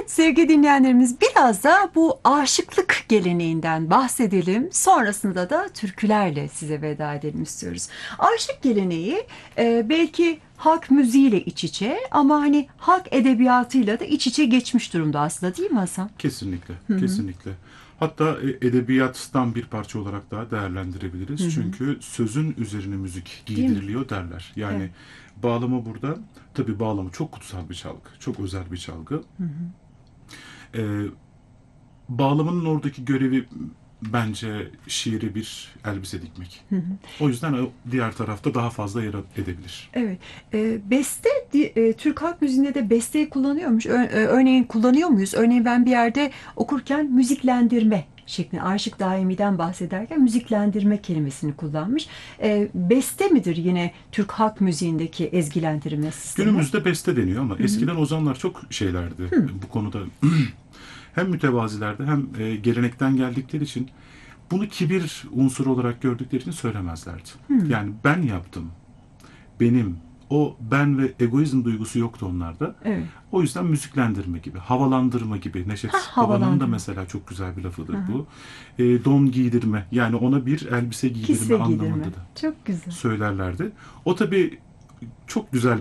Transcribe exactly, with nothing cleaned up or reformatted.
Evet sevgili dinleyenlerimiz biraz da bu aşıklık geleneğinden bahsedelim. Sonrasında da türkülerle size veda edelim istiyoruz. Aşık geleneği e, belki halk müziğiyle iç içe ama hani halk edebiyatıyla da iç içe geçmiş durumda aslında değil mi Hasan? Kesinlikle, Hı hı. kesinlikle. Hatta e, edebiyattan bir parça olarak daha Hı değerlendirebiliriz. hı. Çünkü sözün üzerine müzik Değil mi? giydiriliyor derler. Evet. Yani bağlama burada, tabii bağlama çok kutsal bir çalgı, çok özel bir çalgı. Hı hı. Ee, Bağlamanın oradaki görevi bence şiire bir elbise dikmek. Hı hı. O yüzden o diğer tarafta daha fazla yer edebilir. Evet. E, beste di- e, Türk halk müziğinde de besteyi kullanıyormuş. Ö- e, örneğin kullanıyor muyuz? Örneğin ben bir yerde okurken müziklendirme şeklinde Aşık Daimi'den bahsederken müziklendirme kelimesini kullanmış. E, beste midir yine Türk halk müziğindeki ezgilendirme sistemi? Günümüzde beste deniyor ama Hı hı. eskiden ozanlar çok şeylerdi Hı. bu konuda. Hem mütevazilerdi hem e, gelenekten geldikleri için bunu kibir unsuru olarak gördükleri için söylemezlerdi. Hı. Yani ben yaptım, benim, o ben ve egoizm duygusu yoktu onlarda. Evet. O yüzden müziklendirme gibi, havalandırma gibi. Ha, Neşet Baba'nın da havalandırma. mesela çok güzel bir Hı lafıdır hı. bu. E, don giydirme, yani ona bir elbise giydirme Kisve anlamında giydirme. da Çok güzel. söylerlerdi. O tabii çok güzel